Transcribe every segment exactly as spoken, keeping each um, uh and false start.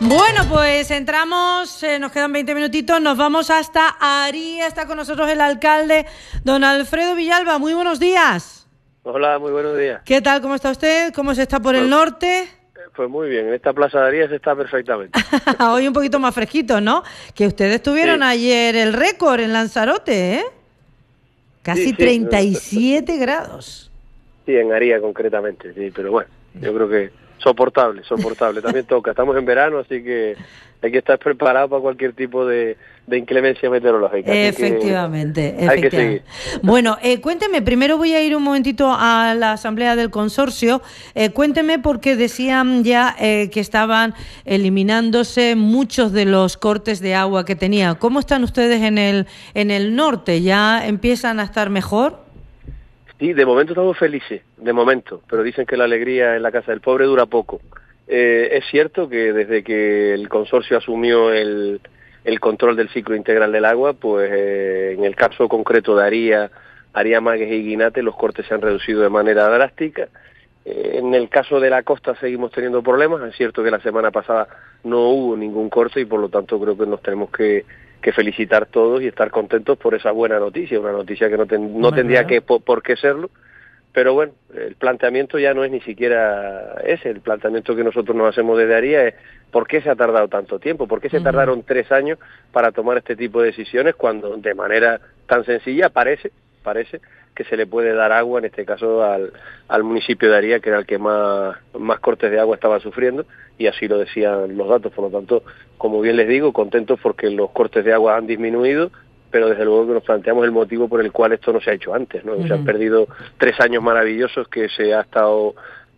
Bueno, pues entramos, eh, nos quedan veinte minutitos, nos vamos hasta Aría. Está con nosotros el alcalde, don Alfredo Villalba. Muy buenos días. Hola, muy buenos días. ¿Qué tal? ¿Cómo está usted? ¿Cómo se está por pues, el norte? Pues muy bien, en esta plaza de Aría se está perfectamente. Hoy un poquito más fresquito, ¿no? Que ustedes tuvieron sí. ayer el récord en Lanzarote, ¿eh? Casi sí, sí. treinta y siete grados. Sí, en Aría concretamente, sí, pero bueno, yo creo que soportable, soportable. También toca, estamos en verano, así que hay que estar preparado para cualquier tipo de, de inclemencia meteorológica. Efectivamente, que hay efectivamente. que seguir. Bueno, eh, cuénteme, primero voy a ir un momentito a la asamblea del consorcio. Eh, cuénteme porque decían ya eh, que estaban eliminándose muchos de los cortes de agua que tenía. ¿Cómo están ustedes en el, en el norte? ¿Ya empiezan a estar mejor? Sí, de momento estamos felices, de momento, pero dicen que la alegría en la casa del pobre dura poco. Eh, es cierto que desde que el consorcio asumió el, el control del ciclo integral del agua, pues eh, en el caso concreto de Aría, Aría Magues y Guinate, los cortes se han reducido de manera drástica. Eh, en el caso de la costa seguimos teniendo problemas. Es cierto que la semana pasada no hubo ningún corte y por lo tanto creo que nos tenemos que que felicitar todos y estar contentos por esa buena noticia, una noticia que no, ten, no tendría que por, por qué serlo, pero bueno, el planteamiento ya no es ni siquiera ese, el planteamiento que nosotros nos hacemos desde Aría es ¿por qué se ha tardado tanto tiempo? ¿Por qué se tardaron tres años para tomar este tipo de decisiones cuando de manera tan sencilla parece, parece que se le puede dar agua, en este caso al, al municipio de Aría, que era el que más, más cortes de agua estaba sufriendo, y así lo decían los datos. Por lo tanto, como bien les digo, contentos porque los cortes de agua han disminuido, pero desde luego que nos planteamos el motivo por el cual esto no se ha hecho antes, ¿no? Uh-huh. Se han perdido tres años maravillosos que se ha estado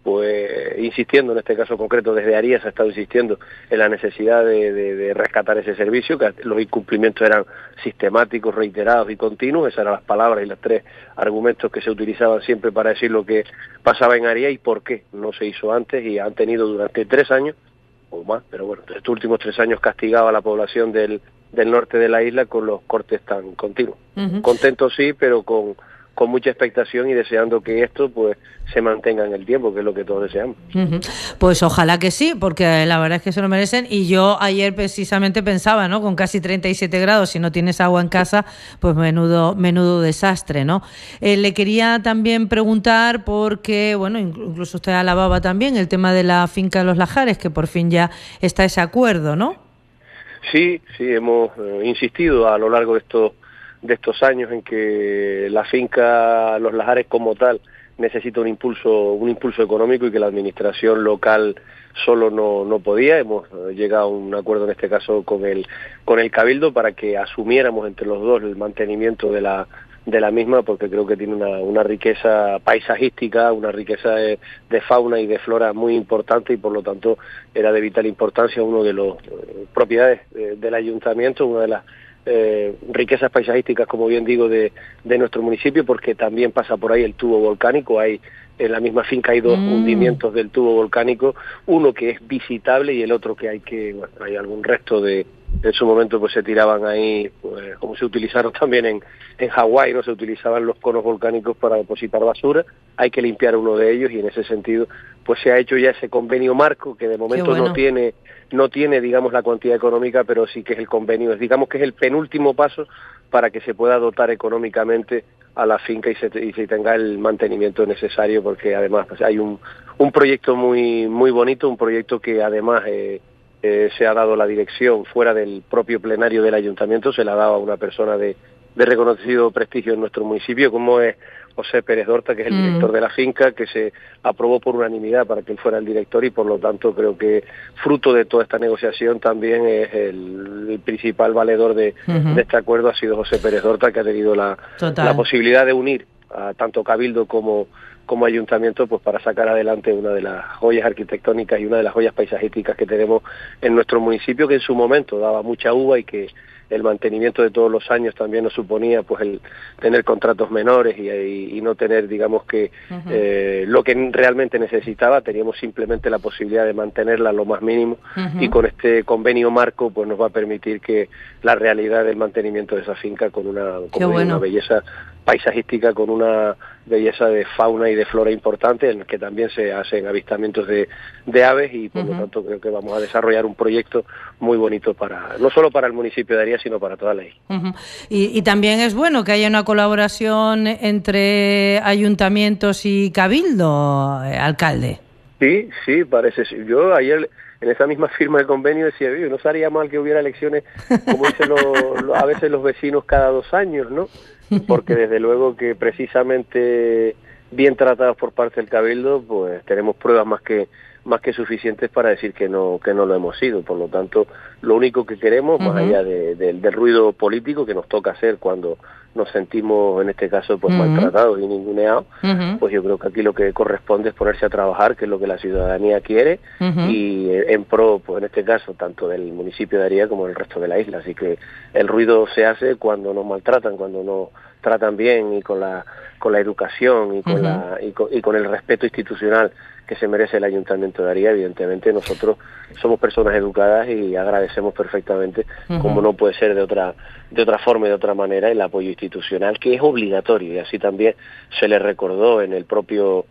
pues insistiendo, en este caso concreto desde Aría se ha estado insistiendo en la necesidad de, de, de rescatar ese servicio, que los incumplimientos eran sistemáticos, reiterados y continuos. Esas eran las palabras y los tres argumentos que se utilizaban siempre para decir lo que pasaba en Aría y por qué no se hizo antes, y han tenido durante tres años o más, pero bueno, estos últimos tres años castigado a la población del, del norte de la isla con los cortes tan continuos. Uh-huh. Contentos sí, pero con con mucha expectación y deseando que esto pues se mantenga en el tiempo, que es lo que todos deseamos. Uh-huh. Pues ojalá que sí, porque la verdad es que se lo merecen, y yo ayer precisamente pensaba, ¿no? Con casi treinta y siete grados, si no tienes agua en casa, pues menudo menudo desastre, ¿no? Eh, le quería también preguntar, porque, bueno, incluso usted alababa también el tema de la finca de los Lajares, que por fin ya está ese acuerdo, ¿no? Sí, sí, hemos eh, insistido a lo largo de estos de estos años en que la finca Los Lajares como tal necesita un impulso un impulso económico y que la administración local solo no no podía. Hemos llegado a un acuerdo en este caso con el con el Cabildo para que asumiéramos entre los dos el mantenimiento de la de la misma, porque creo que tiene una, una riqueza paisajística, una riqueza de, de fauna y de flora muy importante, y por lo tanto era de vital importancia uno de los eh, propiedades de, del ayuntamiento, una de las Eh, riquezas paisajísticas, como bien digo, de, de nuestro municipio, porque también pasa por ahí el tubo volcánico. Hay en la misma finca hay dos mm. hundimientos del tubo volcánico, uno que es visitable y el otro que hay que, bueno, hay algún resto de, en su momento pues se tiraban ahí, pues, como se utilizaron también en, en Hawái, ¿no? Se utilizaban los conos volcánicos para depositar basura, hay que limpiar uno de ellos, y en ese sentido pues se ha hecho ya ese convenio marco, que de momento bueno. no tiene no tiene, digamos, la cuantía económica, pero sí que es el convenio, es, digamos que es el penúltimo paso para que se pueda dotar económicamente a la finca y se, y se tenga el mantenimiento necesario, porque además pues, hay un, un proyecto muy muy bonito, un proyecto que además eh, eh, se ha dado la dirección fuera del propio plenario del ayuntamiento, se la ha dado a una persona de, de reconocido prestigio en nuestro municipio, como es José Pérez Dorta, que es el mm. director de la finca, que se aprobó por unanimidad para que él fuera el director, y por lo tanto creo que fruto de toda esta negociación también es el, el principal valedor de, uh-huh. de este acuerdo ha sido José Pérez Dorta, que ha tenido la, la posibilidad de unir a tanto Cabildo como como ayuntamiento pues para sacar adelante una de las joyas arquitectónicas y una de las joyas paisajísticas que tenemos en nuestro municipio, que en su momento daba mucha uva y que el mantenimiento de todos los años también nos suponía pues el tener contratos menores y, y, y no tener, digamos que uh-huh. eh, lo que realmente necesitaba. Teníamos simplemente la posibilidad de mantenerla a lo más mínimo uh-huh. y con este convenio marco pues nos va a permitir que la realidad del mantenimiento de esa finca con una, con bueno. una belleza paisajística con una belleza de fauna y de flora importante, en el que también se hacen avistamientos de, de aves, y por uh-huh. lo tanto creo que vamos a desarrollar un proyecto muy bonito para no solo para el municipio de Aría, sino para toda la isla. Uh-huh. y, y también es bueno que haya una colaboración entre ayuntamientos y cabildo, eh, alcalde. Sí, sí, parece. Yo ayer en esa misma firma de convenio decía, no sería mal que hubiera elecciones, como dicen lo, lo, a veces los vecinos, cada dos años, ¿no? Porque desde luego que precisamente bien tratados por parte del Cabildo, pues tenemos pruebas más que más que suficientes para decir que no que no lo hemos sido. Por lo tanto, lo único que queremos, uh-huh. más allá de, de, del ruido político que nos toca hacer cuando nos sentimos, en este caso, pues uh-huh. maltratados y ninguneados, uh-huh. pues yo creo que aquí lo que corresponde es ponerse a trabajar, que es lo que la ciudadanía quiere, uh-huh. y en pro, pues en este caso, tanto del municipio de Aría como del resto de la isla. Así que el ruido se hace cuando nos maltratan, cuando nos tratan bien, y con la con la educación y con uh-huh. la y con, y con el respeto institucional que se merece el Ayuntamiento de Aría. Evidentemente nosotros somos personas educadas y agradecemos perfectamente, uh-huh. como no puede ser de otra de otra forma y de otra manera, el apoyo institucional, que es obligatorio, y así también se le recordó en el propio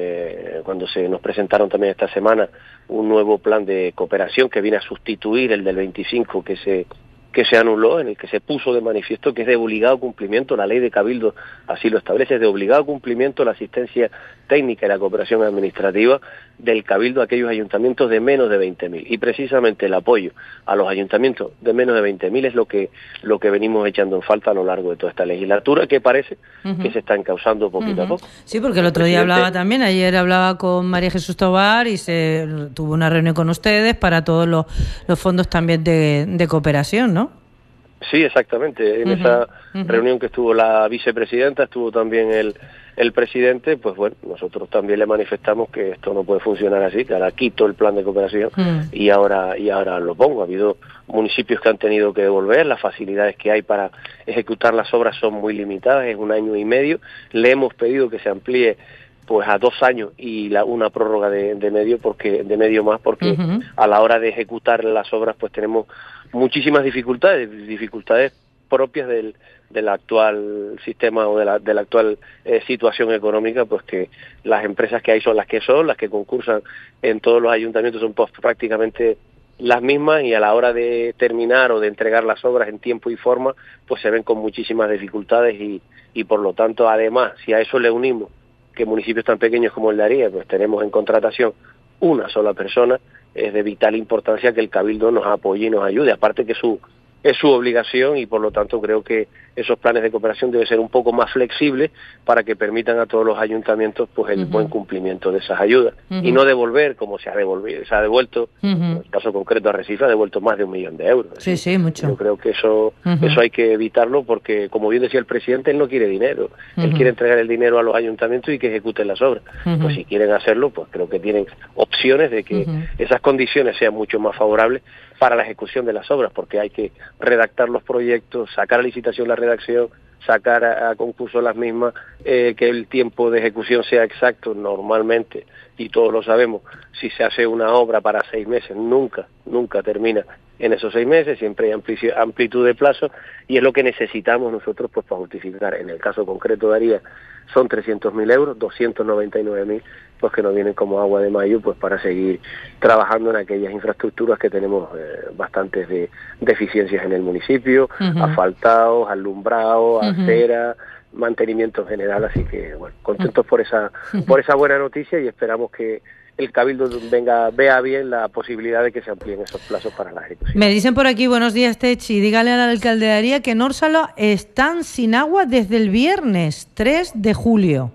eh, cuando se nos presentaron también esta semana un nuevo plan de cooperación que viene a sustituir el del veinticinco que se que se anuló, en el que se puso de manifiesto que es de obligado cumplimiento, la ley de Cabildo así lo establece, es de obligado cumplimiento la asistencia técnica y la cooperación administrativa del Cabildo a aquellos ayuntamientos de menos de veinte mil, y precisamente el apoyo a los ayuntamientos de menos de veinte mil es lo que lo que venimos echando en falta a lo largo de toda esta legislatura, que parece uh-huh. que se está encauzando poquito uh-huh. a poco. Sí, porque el otro el día hablaba también, ayer hablaba con María Jesús Tobar y se tuvo una reunión con ustedes para todos los, los fondos también de, de cooperación, ¿no? Sí, exactamente. En uh-huh, esa uh-huh. reunión que estuvo la vicepresidenta, estuvo también el, el presidente, pues bueno, nosotros también le manifestamos que esto no puede funcionar así, que ahora quito el plan de cooperación uh-huh. y ahora y ahora lo pongo. Ha habido municipios que han tenido que devolver, las facilidades que hay para ejecutar las obras son muy limitadas, es un año y medio. Le hemos pedido que se amplíe pues a dos años y la, una prórroga de, de medio porque de medio más porque uh-huh. a la hora de ejecutar las obras pues tenemos muchísimas dificultades, dificultades propias del, del actual sistema o de la, de la actual eh, situación económica, pues que las empresas que hay son las que son, las que concursan en todos los ayuntamientos son pues, prácticamente las mismas, y a la hora de terminar o de entregar las obras en tiempo y forma, pues se ven con muchísimas dificultades y, y por lo tanto, además, si a eso le unimos que municipios tan pequeños como el de Aría, pues tenemos en contratación una sola persona, es de vital importancia que el Cabildo nos apoye y nos ayude, aparte que su es su obligación, y por lo tanto creo que esos planes de cooperación deben ser un poco más flexibles para que permitan a todos los ayuntamientos pues el uh-huh. buen cumplimiento de esas ayudas uh-huh. y no devolver como se ha devolvido, se ha devuelto, uh-huh. en el caso concreto de Arrecife ha devuelto más de un millón de euros. Sí, sí, mucho. Yo creo que eso uh-huh. eso hay que evitarlo porque, como bien decía el presidente, él no quiere dinero, uh-huh. él quiere entregar el dinero a los ayuntamientos y que ejecuten las obras. Uh-huh. Pues si quieren hacerlo, pues creo que tienen opciones de que uh-huh. esas condiciones sean mucho más favorables para la ejecución de las obras, porque hay que redactar los proyectos, sacar a licitación la redacción, sacar a, a concurso las mismas, eh, que el tiempo de ejecución sea exacto. Normalmente, y todos lo sabemos, si se hace una obra para seis meses, nunca, nunca termina en esos seis meses, siempre hay ampli- amplitud de plazo, y es lo que necesitamos nosotros pues para justificar. En el caso concreto de Aría son trescientos mil euros, doscientos noventa y nueve mil, pues que nos vienen como agua de mayo pues para seguir trabajando en aquellas infraestructuras que tenemos eh, bastantes de deficiencias en el municipio, uh-huh. asfaltados, alumbrados, uh-huh. acera, mantenimiento en general. Así que bueno, contentos uh-huh. por esa por esa buena noticia, y esperamos que el Cabildo venga vea bien la posibilidad de que se amplíen esos plazos para la ejecución. Me dicen por aquí, buenos días, Techi, dígale al alcalde de Aría que en Órsalo están sin agua desde el viernes tres de julio.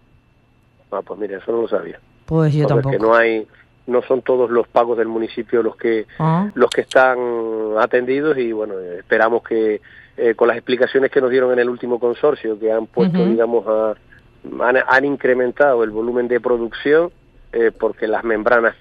Ah, pues mira, eso no lo sabía. Pues yo Porque tampoco. no hay, no son todos los pagos del municipio los que ah. los que están atendidos, y bueno, esperamos que eh, con las explicaciones que nos dieron en el último consorcio, que han puesto, uh-huh. digamos, a, han, han incrementado el volumen de producción, eh, porque las membranas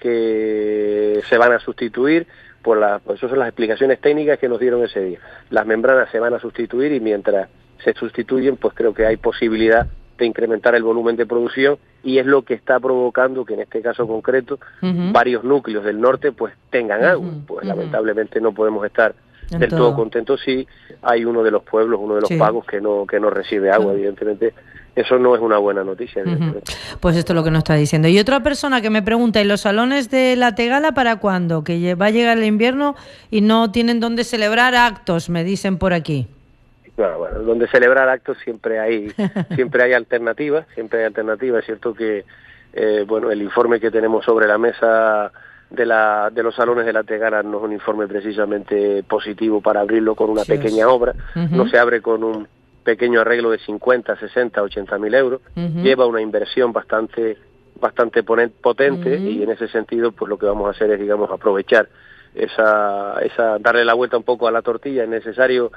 que se van a sustituir, por la, pues esas son las explicaciones técnicas que nos dieron ese día. Las membranas se van a sustituir, y mientras se sustituyen, pues creo que hay posibilidad de incrementar el volumen de producción, y es lo que está provocando que en este caso concreto uh-huh. varios núcleos del norte pues tengan agua. Uh-huh. Pues uh-huh. lamentablemente no podemos estar del todo. todo contento si hay uno de los pueblos, uno de los sí. pagos que no que no recibe agua, sí. evidentemente. Eso no es una buena noticia. Uh-huh. Pues esto es lo que nos está diciendo. Y otra persona que me pregunta, ¿y los salones de la Tegala para cuándo? Que va a llegar el invierno y no tienen dónde celebrar actos, me dicen por aquí. Bueno, bueno, donde celebrar actos siempre hay siempre hay alternativas, siempre hay alternativas. Es cierto que eh, bueno, el informe que tenemos sobre la mesa de la de los salones de la Tegala no es un informe precisamente positivo para abrirlo con una sí, pequeña obra. Uh-huh. No se abre con un pequeño arreglo de cincuenta, sesenta, ochenta mil euros, uh-huh. lleva una inversión bastante bastante potente uh-huh. y en ese sentido pues lo que vamos a hacer es, digamos, aprovechar esa, esa darle la vuelta un poco a la tortilla. Es necesario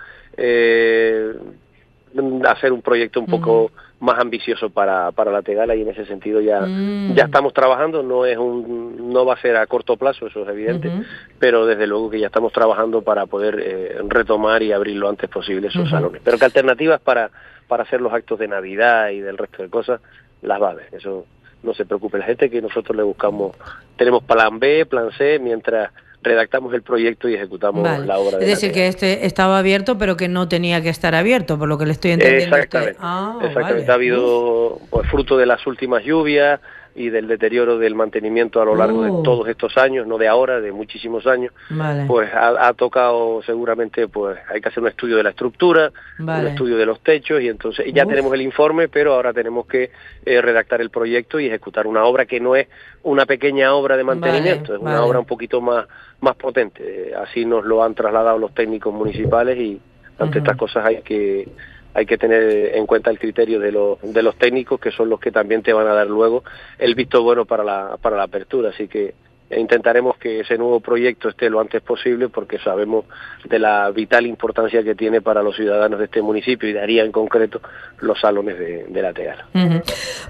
eh, hacer un proyecto un poco uh-huh. más ambicioso para, para la Tegala y en ese sentido ya, uh-huh. ya estamos trabajando. No es un no va a ser a corto plazo, eso es evidente, uh-huh. pero desde luego que ya estamos trabajando para poder eh, retomar y abrir lo antes posible esos uh-huh. salones. Pero que alternativas para, para hacer los actos de Navidad y del resto de cosas las va a haber, eso no se preocupe la gente, que nosotros le buscamos, tenemos plan B, plan C, mientras redactamos el proyecto y ejecutamos vale. la obra. De es decir, la que este estaba abierto, pero que no tenía que estar abierto, por lo que le estoy entendiendo. Exactamente. Ah, Exactamente. Vale. Ha habido pues, fruto de las últimas lluvias y del deterioro del mantenimiento a lo largo uh. de todos estos años, no de ahora, de muchísimos años, vale. pues ha, ha tocado seguramente, pues hay que hacer un estudio de la estructura, vale. un estudio de los techos, y entonces ya Uf. tenemos el informe, pero ahora tenemos que eh, redactar el proyecto y ejecutar una obra que no es una pequeña obra de mantenimiento, vale. es una vale. obra un poquito más, más potente. Así nos lo han trasladado los técnicos municipales y ante uh-huh. estas cosas hay que hay que tener en cuenta el criterio de los de los técnicos, que son los que también te van a dar luego el visto bueno para la para la apertura. Así que intentaremos que ese nuevo proyecto esté lo antes posible, porque sabemos de la vital importancia que tiene para los ciudadanos de este municipio y de Aría en concreto los salones de, de la Tegala. Uh-huh.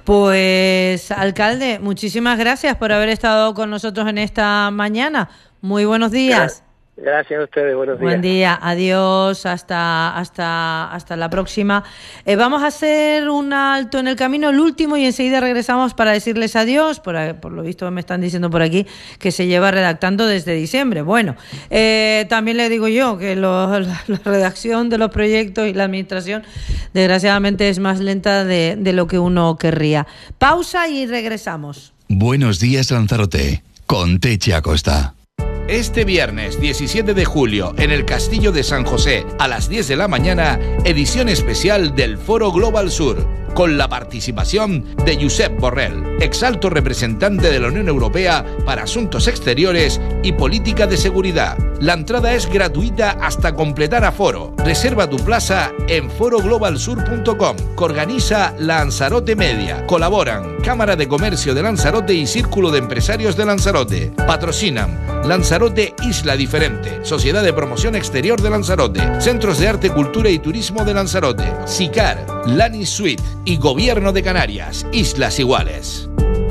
Pues, alcalde, muchísimas gracias por haber estado con nosotros en esta mañana. Muy buenos días. Gracias. Gracias a ustedes, buenos días. Buen día, adiós, hasta hasta hasta la próxima. Eh, vamos a hacer un alto en el camino, el último, y enseguida regresamos para decirles adiós. Por, por lo visto me están diciendo por aquí que se lleva redactando desde diciembre. Bueno, eh, también le digo yo que lo, la, la redacción de los proyectos y la administración desgraciadamente es más lenta de, de lo que uno querría. Pausa y regresamos. Buenos días, Lanzarote, con Techi Acosta. Este viernes diecisiete de julio, en el Castillo de San José, a las diez de la mañana, edición especial del Foro Global Sur, con la participación de Josep Borrell, exalto representante de la Unión Europea para Asuntos Exteriores y Política de Seguridad. La entrada es gratuita hasta completar aforo. Reserva tu plaza en foro global sur punto com, que organiza Lanzarote Media. Colaboran Cámara de Comercio de Lanzarote y Círculo de Empresarios de Lanzarote. Patrocinan Lanzarote Isla Diferente, Sociedad de Promoción Exterior de Lanzarote, Centros de Arte, Cultura y Turismo de Lanzarote, SICAR, Lani Suite y Gobierno de Canarias, Islas Iguales.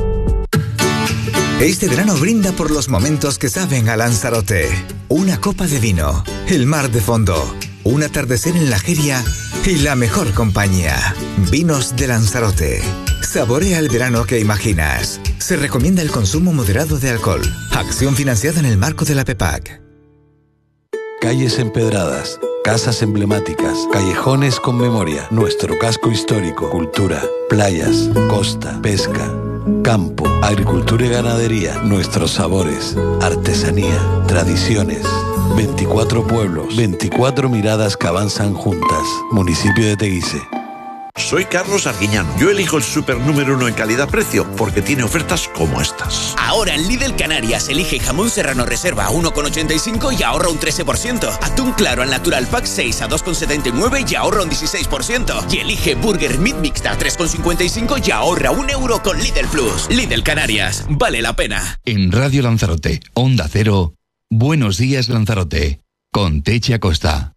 Este verano brinda por los momentos que saben a Lanzarote. Una copa de vino, el mar de fondo, un atardecer en la Jeria y la mejor compañía. Vinos de Lanzarote. Saborea el verano que imaginas. Se recomienda el consumo moderado de alcohol. Acción financiada en el marco de la PEPAC. Calles empedradas, casas emblemáticas, callejones con memoria, nuestro casco histórico, cultura, playas, costa, pesca, campo, agricultura y ganadería, nuestros sabores, artesanía, tradiciones. veinticuatro pueblos, veinticuatro miradas que avanzan juntas. Municipio de Teguise. Soy Carlos Arguiñano. Yo elijo el super número uno en calidad-precio porque tiene ofertas como estas. Ahora en Lidl Canarias elige jamón serrano reserva a uno con ochenta y cinco y ahorra un trece por ciento. Atún claro al natural pack seis a dos con setenta y nueve y ahorra un dieciséis por ciento. Y elige burger meat mixta a tres con cincuenta y cinco y ahorra un euro con Lidl Plus. Lidl Canarias, vale la pena. En Radio Lanzarote, Onda Cero, Buenos días Lanzarote, con Techi Acosta.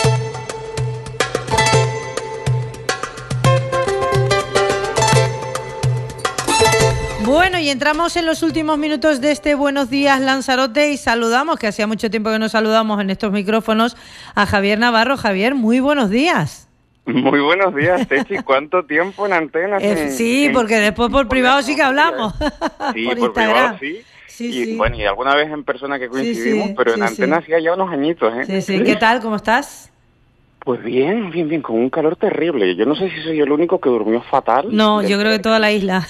Bueno, y entramos en los últimos minutos de este Buenos Días Lanzarote y saludamos, que hacía mucho tiempo que no saludamos en estos micrófonos, a Javier Navarro. Javier, muy buenos días. Muy buenos días, Techi. ¿Cuánto tiempo en antena? Eh, sí, porque después por privado sí que hablamos. Sí, por, por Instagram. Privado, sí. Sí, y sí. bueno, y alguna vez en persona que coincidimos, Sí, sí, pero sí, en antena sí. hacía ya unos añitos, ¿eh? Sí, sí. ¿Qué tal? ¿Cómo estás? Pues bien, bien, bien, con un calor terrible. Yo no sé si soy yo el único que durmió fatal. No, De- yo creo que toda la isla.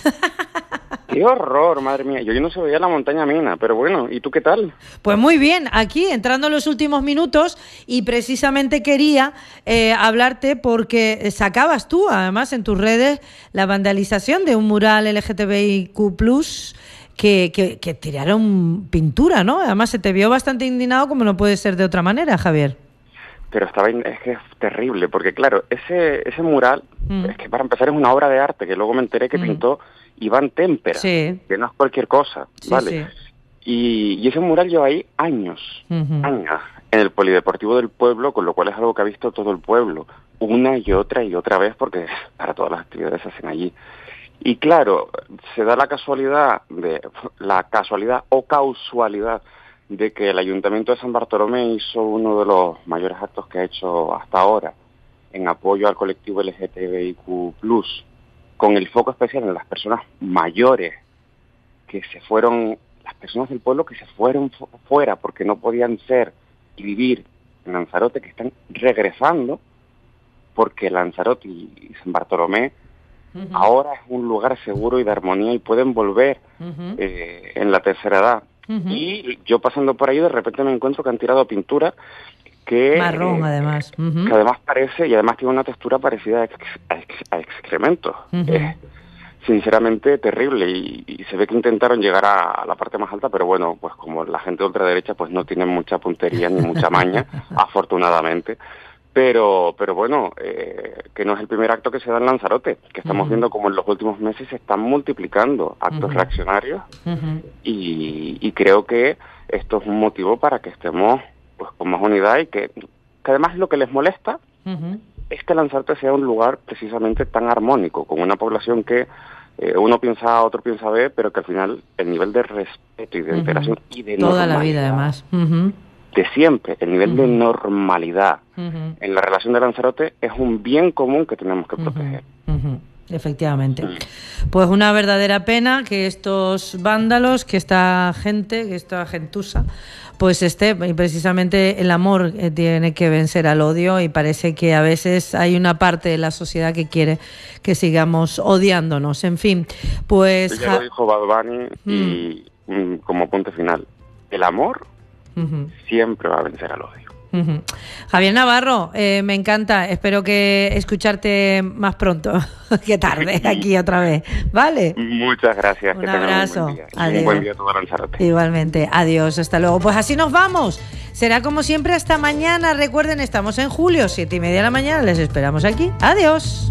Qué horror, madre mía. Yo, yo no se veía la montaña Mina, pero bueno, ¿y tú qué tal? Pues muy bien, aquí entrando en los últimos minutos y precisamente quería eh, hablarte porque sacabas tú, además, en tus redes la vandalización de un mural L G T B I Q plus que, que, que tiraron pintura, ¿no? Además se te vio bastante indignado como no puede ser de otra manera, Javier. Pero estaba, in- es que es terrible, porque claro, ese ese mural, Mm. es que para empezar es una obra de arte, que luego me enteré que Mm. pintó Iván Témpera, Sí. que no es cualquier cosa, Sí, ¿vale? sí. Y, y ese mural lleva ahí años, Ujú. años, en el Polideportivo del pueblo, con lo cual es algo que ha visto todo el pueblo, una y otra y otra vez, porque para todas las actividades se hacen allí. Y claro, se da la casualidad, de la casualidad o causalidad de que el Ayuntamiento de San Bartolomé hizo uno de los mayores actos que ha hecho hasta ahora en apoyo al colectivo L G T B I Q plus, con el foco especial en las personas mayores que se fueron, las personas del pueblo que se fueron fu- fuera porque no podían ser y vivir en Lanzarote, que están regresando porque Lanzarote y San Bartolomé Ujú. ahora es un lugar seguro y de armonía y pueden volver Ujú. eh, en la tercera edad. Ujú. Y yo pasando por ahí de repente me encuentro que han tirado pintura que, Marrón, eh, además. Ujú. que además parece, y además tiene una textura parecida a, ex- a ex- a excremento. Ujú. Es sinceramente terrible y, y se ve que intentaron llegar a, a la parte más alta, pero bueno, pues como la gente de ultraderecha pues no tiene mucha puntería ni mucha maña, afortunadamente. Pero, pero bueno, eh, que no es el primer acto que se da en Lanzarote, que estamos Ujú. viendo como en los últimos meses se están multiplicando actos Ujú. reaccionarios Ujú. y, y creo que esto es un motivo para que estemos pues con más unidad y que, que además lo que les molesta Ujú. es que Lanzarote sea un lugar precisamente tan armónico, con una población que eh, uno piensa A, otro piensa B, pero que al final el nivel de respeto y de Ujú. interacción y de Toda la normalidad vida, además. Ujú. de siempre, el nivel de Ujú. normalidad Ujú. en la relación de Lanzarote es un bien común que tenemos que proteger. Ujú. Efectivamente. Pues una verdadera pena que estos vándalos, que esta gente, que esta gentuza, pues esté, y precisamente el amor eh, tiene que vencer al odio y parece que a veces hay una parte de la sociedad que quiere que sigamos odiándonos. En fin, pues... Eso ya lo dijo Bad Bunny y mm, como punto final, el amor Ujú. siempre va a vencer al odio. Ujú. Javier Navarro, eh, me encanta, espero que escucharte más pronto que tarde aquí otra vez, ¿vale? Muchas gracias. Un que tengan abrazo. Un buen día. Y Adiós. un buen día a todo Lanzarote. Igualmente, adiós, hasta luego. Pues así nos vamos. Será como siempre hasta mañana. Recuerden, estamos en julio, siete y media de la mañana. Les esperamos aquí. Adiós.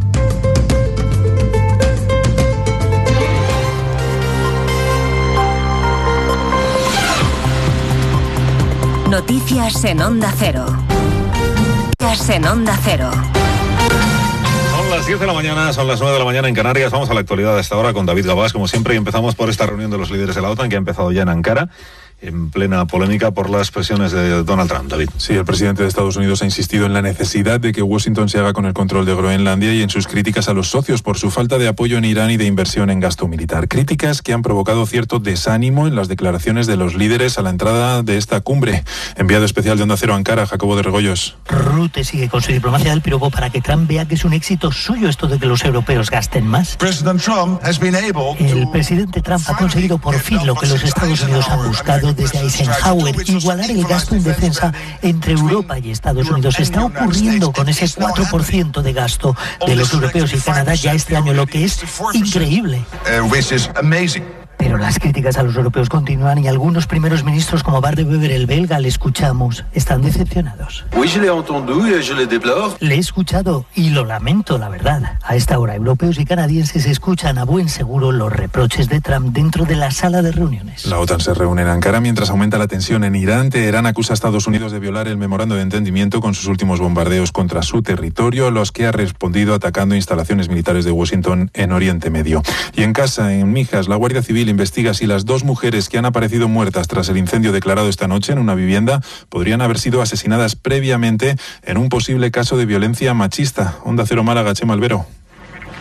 Noticias en Onda Cero. Noticias en Onda Cero. Son las diez de la mañana, son las nueve de la mañana en Canarias. Vamos a la actualidad de esta hora con David Gabás, como siempre, y empezamos por esta reunión de los líderes de la OTAN que ha empezado ya en Ankara, en plena polémica por las presiones de Donald Trump. David. Sí, el presidente de Estados Unidos ha insistido en la necesidad de que Washington se haga con el control de Groenlandia y en sus críticas a los socios por su falta de apoyo en Irán y de inversión en gasto militar. Críticas que han provocado cierto desánimo en las declaraciones de los líderes a la entrada de esta cumbre. Enviado especial de Onda Cero a Ankara, Jacobo de Regoyos. Rutte sigue con su diplomacia del piropo para que Trump vea que es un éxito suyo esto de que los europeos gasten más. El presidente Trump ha conseguido por fin lo que los Estados Unidos han buscado desde Eisenhower, igualar el gasto en defensa entre Europa y Estados Unidos. Está ocurriendo con ese cuatro por ciento de gasto de los europeos y Canadá ya este año, lo que es increíble. Pero las críticas a los europeos continúan y algunos primeros ministros como Bart de Wever, el belga, le escuchamos, están decepcionados. Le he escuchado y lo lamento, la verdad. A esta hora, europeos y canadienses escuchan a buen seguro los reproches de Trump dentro de la sala de reuniones. La OTAN se reúne en Ankara mientras aumenta la tensión en Irán. Teherán acusa a Estados Unidos de violar el memorando de entendimiento con sus últimos bombardeos contra su territorio, los que ha respondido atacando instalaciones militares de Washington en Oriente Medio. Y en casa, en Mijas, la Guardia Civil investiga si las dos mujeres que han aparecido muertas tras el incendio declarado esta noche en una vivienda podrían haber sido asesinadas previamente en un posible caso de violencia machista. Onda Cero Málaga, Chema Albero.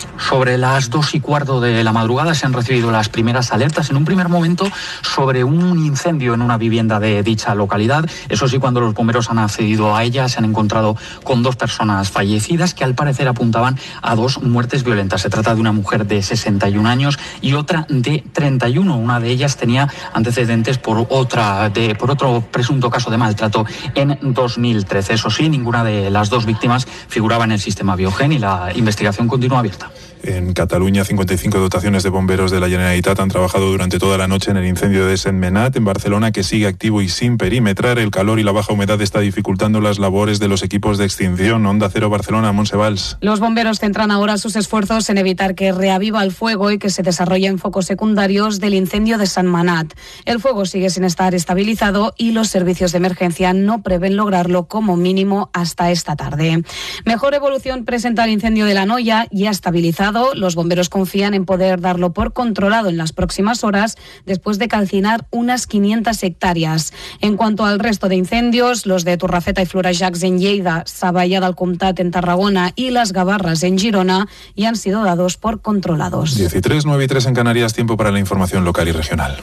Sobre las dos y cuarto de la madrugada se han recibido las primeras alertas, en un primer momento sobre un incendio en una vivienda de dicha localidad. Eso sí, cuando los bomberos han accedido a ella, se han encontrado con dos personas fallecidas que al parecer apuntaban a dos muertes violentas. Se trata de una mujer de sesenta y un años y otra de treinta y uno. Una de ellas tenía antecedentes por, otra, de, por otro presunto caso de maltrato en dos mil trece. Eso sí, ninguna de las dos víctimas figuraba en el sistema Biogen y la investigación continúa abierta. En Cataluña, cincuenta y cinco dotaciones de bomberos de la Generalitat han trabajado durante toda la noche en el incendio de Sentmenat. En Barcelona, que sigue activo y sin perimetrar, el calor y la baja humedad está dificultando las labores de los equipos de extinción. Onda Cero Barcelona, Montse Valls. Los bomberos centran ahora sus esfuerzos en evitar que reaviva el fuego y que se desarrollen focos secundarios del incendio de Sentmenat. El fuego sigue sin estar estabilizado y los servicios de emergencia no prevén lograrlo como mínimo hasta esta tarde. Mejor evolución presenta el incendio de La Noia, ya estabilizado. Los bomberos confían en poder darlo por controlado en las próximas horas después de calcinar unas quinientas hectáreas. En cuanto al resto de incendios, los de Torrefeta y Florejacs en Lleida, Savallà del Comtat en Tarragona y Las Gavarras en Girona ya han sido dados por controlados. diez y tres, nueve y tres en Canarias, tiempo para la información local y regional.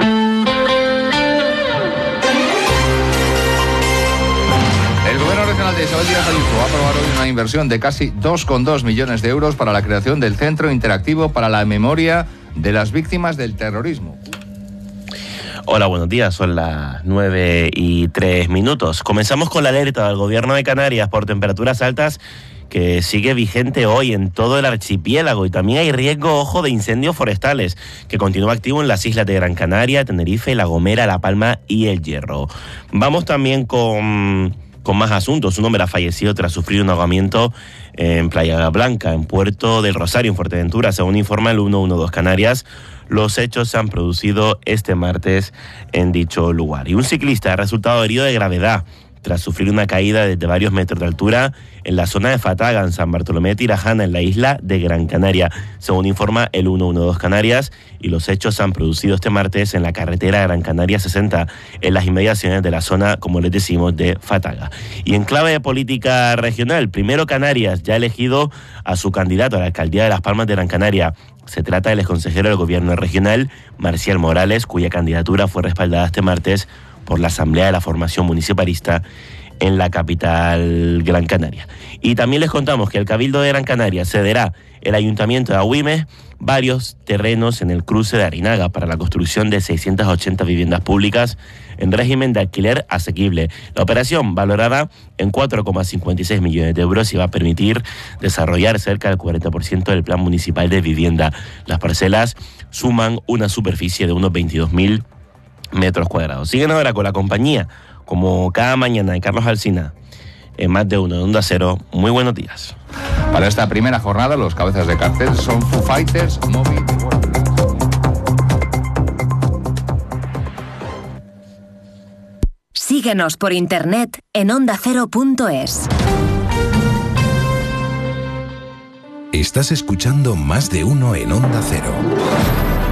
El Gobierno Regional de Isabel Díaz Ayuso va a aprobar hoy una inversión de casi dos coma dos millones de euros para la creación del Centro Interactivo para la Memoria de las Víctimas del Terrorismo. Hola, buenos días. Son las nueve y tres minutos. Comenzamos con la alerta del Gobierno de Canarias por temperaturas altas que sigue vigente hoy en todo el archipiélago, y también hay riesgo, ojo, de incendios forestales que continúa activo en las islas de Gran Canaria, Tenerife, La Gomera, La Palma y El Hierro. Vamos también con... Con más asuntos. Un hombre ha fallecido tras sufrir un ahogamiento en Playa Blanca, en Puerto del Rosario, en Fuerteventura, según informa el ciento doce Canarias. Los hechos se han producido este martes en dicho lugar. Y un ciclista ha resultado herido de gravedad tras sufrir una caída desde varios metros de altura en la zona de Fataga, en San Bartolomé de Tirajana, en la isla de Gran Canaria, según informa el ciento doce Canarias, y los hechos se han producido este martes en la carretera Gran Canaria sesenta, en las inmediaciones de la zona, como les decimos, de Fataga. Y en clave de política regional, primero Canarias ya ha elegido a su candidato a la alcaldía de Las Palmas de Gran Canaria. Se trata del exconsejero del gobierno regional, Marcial Morales, cuya candidatura fue respaldada este martes por la Asamblea de la Formación Municipalista en la capital Gran Canaria. Y también les contamos que el Cabildo de Gran Canaria cederá el Ayuntamiento de Agüimes varios terrenos en el cruce de Arinaga para la construcción de seiscientas ochenta viviendas públicas en régimen de alquiler asequible. La operación, valorada en cuatro coma cincuenta y seis millones de euros, y va a permitir desarrollar cerca del cuarenta por ciento del plan municipal de vivienda. Las parcelas suman una superficie de unos veintidós mil metros cuadrados. Siguen ahora con la compañía, como cada mañana, de Carlos Alsina, en Más de Uno de Onda Cero. Muy buenos días. Para esta primera jornada, los cabezas de cartel son Foo Fighters, Moby. Síguenos por internet en onda cero punto es. Estás escuchando Más de Uno en Onda Cero.